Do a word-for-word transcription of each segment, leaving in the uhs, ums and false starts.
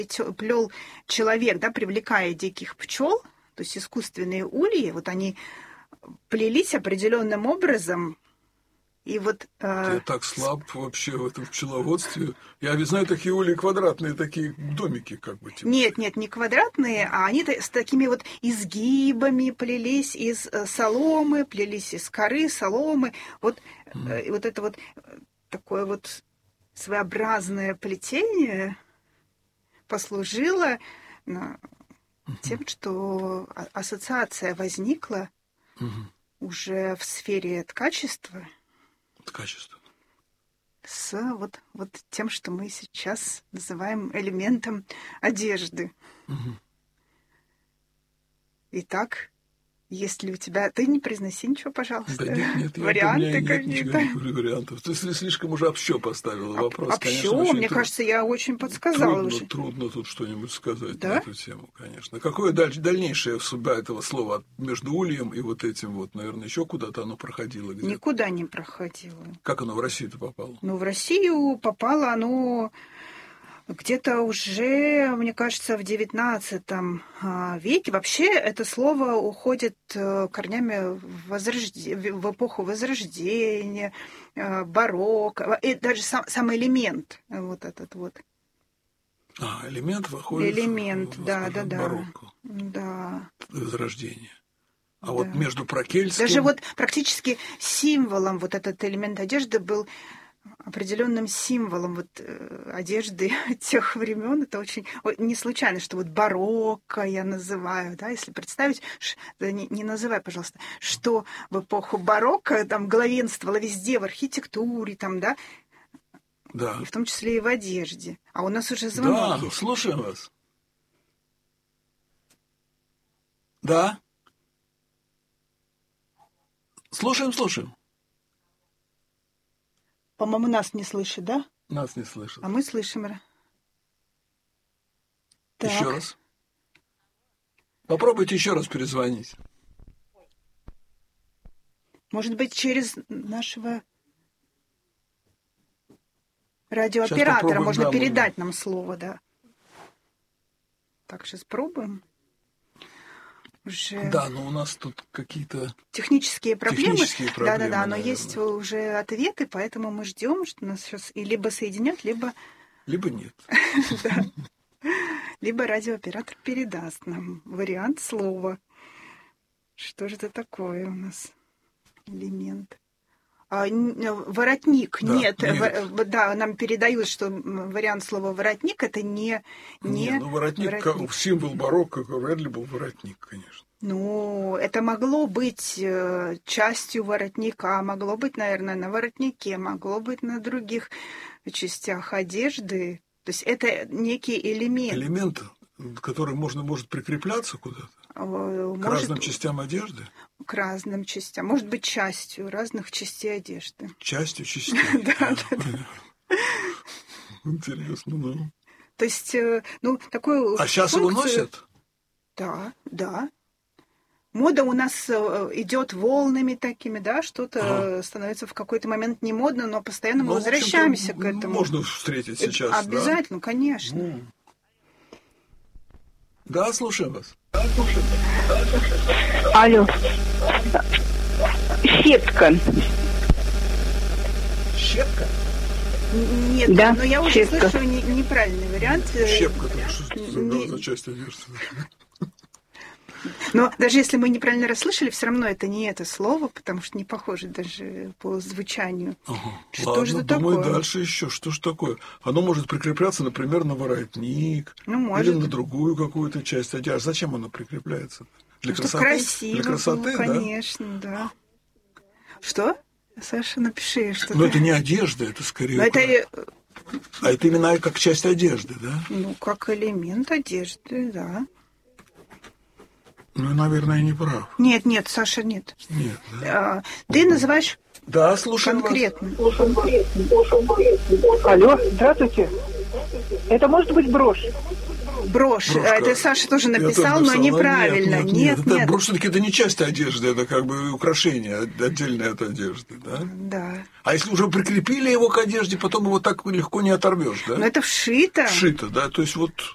плел человек, да, привлекая диких пчел, то есть искусственные ульи, вот они плелись определенным образом. И вот, э... Я так слаб вообще в этом пчеловодстве. Я ведь знаю такие ульи квадратные, такие домики как бы. Типа. Нет, нет, не квадратные, а они с такими вот изгибами плелись из соломы, плелись из коры, соломы. Вот, mm. вот это вот такое вот своеобразное плетение послужило mm-hmm. тем, что ассоциация возникла mm-hmm. уже в сфере ткачества. Качество. С вот, вот тем, что мы сейчас называем элементом одежды. Угу. Итак, если у тебя... Ты не произноси ничего, пожалуйста. Да нет, нет, варианты какие-то. Нет вариантов. Ты слишком уже общо поставила вопрос. Общо, конечно, мне труд... кажется, я очень подсказала трудно, уже. Трудно тут что-нибудь сказать да? на эту тему, конечно. Какое даль... дальнейшая судьба этого слова между ульем и вот этим вот, наверное, еще куда-то оно проходило? Где-то? Никуда не проходило. Как оно в Россию-то попало? Ну, в Россию попало оно... Где-то уже, мне кажется, в девятнадцатом веке вообще это слово уходит корнями в, возрожде... в эпоху Возрождения, барокко, и даже сам, сам элемент вот этот вот. А, элемент выходит элемент, в, да, в, да, в да, барокко. Да. Возрождение. А да. вот между прокельтским... Даже вот практически символом вот этот элемент одежды был определенным символом вот э, одежды тех времен. Это очень не случайно, что вот барокко я называю, да, если представить, ш, да, не, не называй, пожалуйста, что в эпоху барокко там главенствовало везде в архитектуре, там, да, да, и в том числе и в одежде. А у нас уже звонок. Да, есть. Слушаем вас. Да. Слушаем, слушаем. По-моему, нас не слышит, да? Нас не слышит. А мы слышим. Так. Еще раз. Попробуйте еще раз перезвонить. Может быть, через нашего радиооператора можно да, передать мы... нам слово, да. Так, сейчас пробуем. Уже... Да, но у нас тут какие-то технические проблемы. Технические проблемы, да, да, да, но наверное. есть уже ответы, поэтому мы ждем, что нас сейчас и либо соединят, либо... Либо нет. Либо радиооператор передаст нам вариант слова. Что же это такое у нас? Элемент. А, воротник. Да, нет, нет. В, да, нам передают, что вариант слова воротник это не... не, не ну, воротник, воротник. Как символ барокко, вряд ли был воротник, конечно. Ну, это могло быть частью воротника, могло быть, наверное, на воротнике, могло быть на других частях одежды. То есть это некий элемент. Элемент, который можно, может прикрепляться куда-то? Может, к разным частям одежды? К разным частям. Может быть, частью разных частей одежды. Частью частей? Да, да. Интересно, ну. То есть, ну, такую... А сейчас его носят? Да, да. Мода у нас идет волнами такими, да, что-то ага. становится в какой-то момент не модно, но постоянно мы ну, возвращаемся к этому. Можно встретить сейчас, обязательно, да? Конечно. Ну. Да, слушаем вас. Алло. Щепка. Щепка? Нет, да, но я уже щепка. слышу не, неправильный вариант. Щепка, так что не... за часть одежды. Но даже если мы неправильно расслышали, все равно это не это слово, потому что не похоже даже по звучанию. Ага. Что Ладно, же это думаю, такое? Дальше еще. Что же такое? Оно может прикрепляться, например, на воротник ну, может. или на другую какую-то часть одежды. Зачем оно прикрепляется? Для ну, красоты? Красиво Для красоты, было, да? Конечно, да. Что? Саша, напиши что-то. Но это не одежда, это скорее... Но это... А это именно как часть одежды, да? Ну, как элемент одежды, да. Ну, наверное, я не прав. Нет, нет, Саша, нет. Нет, да. А, ты называешь да, слушаем конкретно. Вас. Алло, здравствуйте. Это может быть брошь? Брошь. Брошка. Это Саша тоже написал, написал, но неправильно. Нет, нет, нет, нет. нет. Это, брошь все-таки это не часть одежды, это как бы украшение отдельное от одежды, да? Да. А если уже прикрепили его к одежде, потом его так легко не оторвешь, да? Но это вшито. Вшито, да, то есть вот...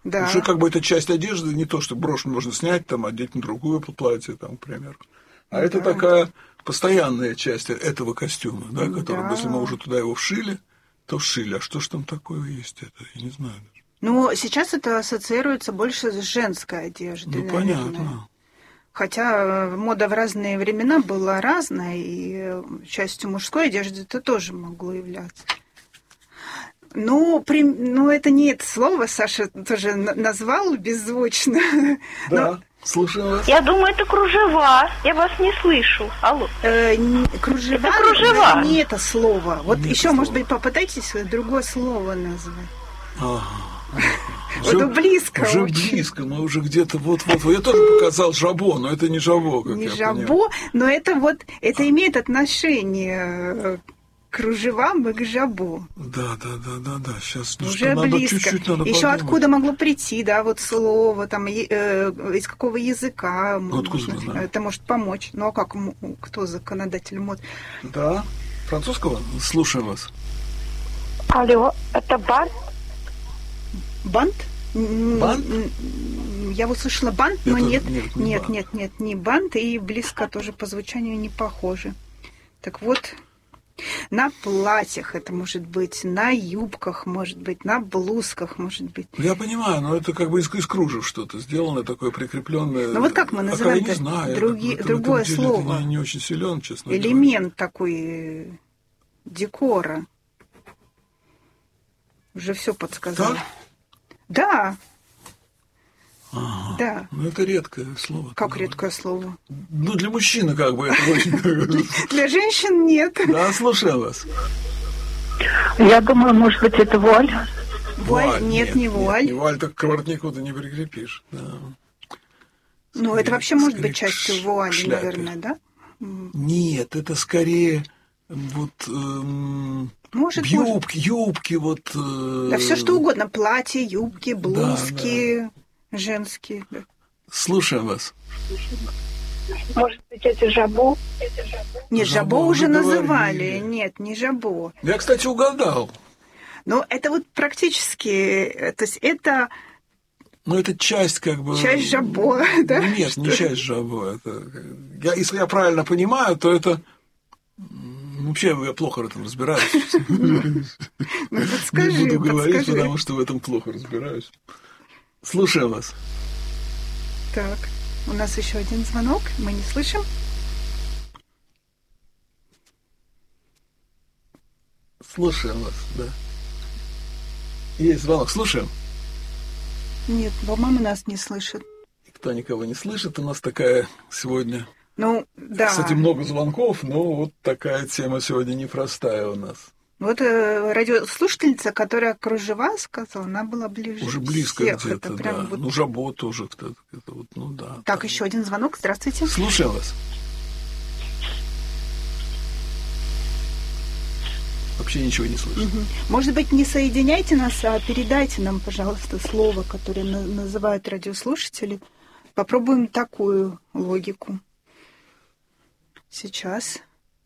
Да. Уже как бы это часть одежды, не то, что брошь можно снять, там, одеть на другое платье, там, к примеру. А да. это такая постоянная часть этого костюма, да, который, да. если мы уже туда его вшили, то вшили. А что ж там такое есть это? Я не знаю даже. Ну, сейчас это ассоциируется больше с женской одеждой, Ну, наверное. понятно. Хотя мода в разные времена была разная, и частью мужской одежды это тоже могло являться. Ну, при... ну, это не это слово, Саша тоже назвал беззвучно. Да, Но... слушаю вас. Я думаю, это кружева. Я вас не слышу. Алло. Э, не... Кружева, это кружева. Не это слово. Вот не еще, это может слово. быть, попытайтесь другое слово назвать. Ага. Вот уже, близко Уже очень. близко, мы уже где-то вот-вот. Я тоже показал жабо, но это не жабо, как не я жабо, понимаю. но это вот, это а. имеет отношение к кружевам и к жабо. Да, да, да, да, да. Сейчас ну, уже надо близко. Чуть-чуть надо Еще подумать. откуда могло прийти, да, вот слово, там, э, из какого языка. Ну, откуда можно, мы это может помочь. Ну, а как, кто законодатель мод? Да, французского? Слушаем вас. Алло, это бант? Бант? Бант? Я услышала бант, но Это, нет, нет, не нет, бант. нет, нет, не бант, и близко тоже по звучанию не похоже. Так вот, на платьях это может быть, на юбках может быть, на блузках может быть. Я понимаю, но это как бы из, из кружев что-то сделано, такое прикрепленное. Ну вот как мы называем а, я не знаю, други, это, другое в этом слово? деле не, не очень силен, честно Элемент говоря. такой декора. Уже все подсказал. Так? Да. Ага. Да. Ну, это редкое слово. Как редкое слово? Ну, для мужчины как бы это очень... Для женщин нет. Да, слушаю вас. Я думаю, может быть, это вуаль. Вуаль? Нет, не вуаль. Не вуаль, так к воротнику ты не прикрепишь. Ну, это вообще может быть частью вуали, наверное, да? Нет, это скорее вот... Может, юбки, юбки, вот... Да все что угодно. Платья, юбки, блузки женские. Слушаем вас. Может быть, это жабо? Нет, жабо уже называли. Нет, не жабо. Я, кстати, угадал. Но это вот практически... То есть это... Ну, это часть как бы... Часть жабо, да? Нет, не часть жабо. Это... Я, если я правильно понимаю, то это... Вообще, я плохо в этом разбираюсь. Ну, подскажи, не буду говорить, подскажи. потому что в этом плохо разбираюсь. Слушаю вас. Так, у нас еще один звонок, мы не слышим. Слушаем вас, да. Есть звонок, слушаем. Нет, по-моему, нас не слышит. Никто никого не слышит, у нас такая сегодня... Ну, да. Кстати, много звонков, но вот такая тема сегодня непростая у нас. Вот э, радиослушательница, которая кружева сказала, она была ближе Уже близко всех. где-то, Это да. прям вот... Ну, жабо тоже кто-то. Это вот, ну, да. Так, там. еще один звонок. Здравствуйте. Слушаем вас. Вообще ничего не слышу. Угу. Может быть, не соединяйте нас, а передайте нам, пожалуйста, слово, которое на- называют радиослушатели. Попробуем такую логику. Сейчас.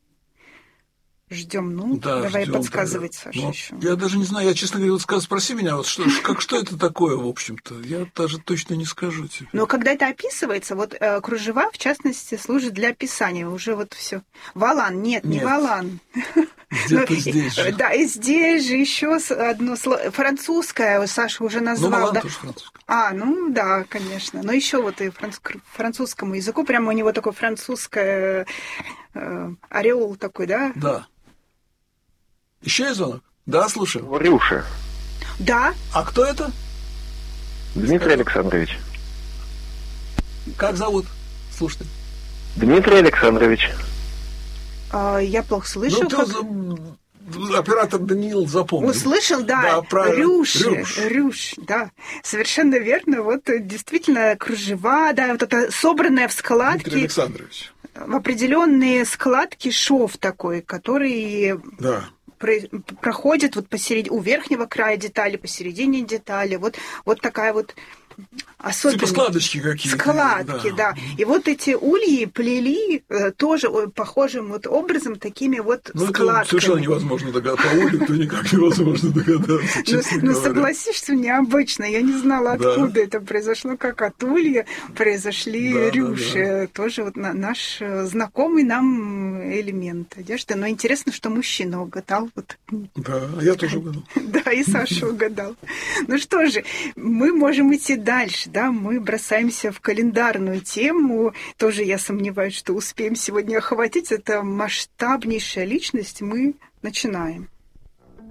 Ждем, ну, Да, давай ждём, подсказывать, да. Саша, Но еще. я даже не знаю, я, честно говоря, вот сказ, спроси меня, вот что, как, что это такое, в общем-то? Я даже точно не скажу тебе. Но когда это описывается, вот э, кружева, в частности, служат для описания. Уже вот все. Валан, нет, не Нет. валан. Где-то здесь же. Да, и здесь же еще одно слово. Французское, Саша уже Ну, назвал. валан Да? тоже французское. А, ну да, конечно. Но еще вот и франц... к французскому языку, прямо у него такой французское э, ореол такой, да? Да. Еще есть звонок? Да, слушаю. Варюша. Да. А кто это? Дмитрий Александрович. Как зовут? Слушайте. Дмитрий Александрович. А, я плохо слышу. Ну, ты как... за- оператор Даниил запомнил. Услышал, да, Да, правильно. Рюш, Рюш. Рюш, да, совершенно верно. Вот э, действительно кружева, да, вот это собранное в Дмитрий складки, Александрович. в определенные складки шов такой, который Да. про- проходит вот посередине, у верхнего края детали, посередине детали, вот, вот такая вот особенно... Типа складочки какие-то. Складки, да. да. И вот эти ульи плели э, тоже похожим вот образом, такими вот ну, складками. Это совершенно невозможно догадаться. По улью то никак невозможно догадаться, честно Ну, говоря. согласись, что необычно. Я не знала, откуда это произошло, как от улья произошли рюши. Тоже вот наш знакомый нам элемент одежды. Но интересно, что мужчина угадал. Вот. Да, я тоже угадал. Да, и Саша угадал. Ну что же, мы можем идти дальше, да, мы бросаемся в календарную тему. Тоже я сомневаюсь, что успеем сегодня охватить. Это масштабнейшая личность. Мы начинаем.